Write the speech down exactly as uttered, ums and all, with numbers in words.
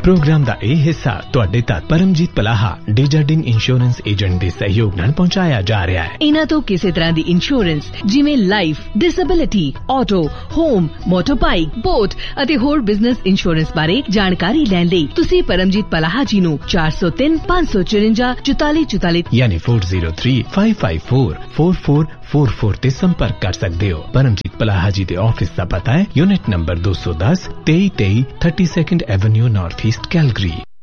Programme ਦਾ ਇਹ ਹਿੱਸਾ ਤੁਹਾਡੇ ਤੱਕ ਪਰਮਜੀਤ ਪਲਾਹਾ ਡੇਜਰਡਿੰਗ ਇੰਸ਼ੋਰੈਂਸ ਏਜੰਟ ਦੇ ਸਹਿਯੋਗ ਨਾਲ ਪਹੁੰਚਾਇਆ ਜਾ ਰਿਹਾ ਹੈ। ਇਹਨਾਂ ਤੋਂ ਕਿਸੇ ਤਰ੍ਹਾਂ ਦੀ ਇੰਸ਼ੋਰੈਂਸ ਜਿਵੇਂ life, disability, auto, home, ਮੋਟਰਬਾਈਕ, boat ਅਤੇ ਹੋਰ ਬਿਜ਼ਨਸ ਇੰਸ਼ੋਰੈਂਸ ਬਾਰੇ ਜਾਣਕਾਰੀ ਲੈਣ ਲਈ ਤੁਸੀਂ ਪਰਮਜੀਤ ਪਲਾਹਾ ਜੀ ਨੂੰ ਚਾਰ ਸੌ ਤਿੰਨ ਪੰਜ ਸੌ ਚੁਰੰਜਾ ਚੁਤਾਲੀ ਚੁਤਾਲੀ ਯਾਨੀ ਚਾਰ ਜ਼ੀਰੋ ਤਿੰਨ ਪੰਜ ਪੰਜ ਚਾਰ ਚਾਰ ਚਾਰ ਚਾਰ ਚਾਰ ਤੇ ਸੰਪਰਕ ਕਰ ਸਕਦੇ ਹੋ। ਪਰਮਜੀਤ ਪਲਾਹਾ ਜੀ ਦੇ ਆਫਿਸ ਦਾ ਪਤਾ ਹੈ ਯੂਨਿਟ ਨੰਬਰ ਦੋ ਸੌ ਦਸ ਤੇਈ ਤੇਈ thirty second avenue north East Calgary.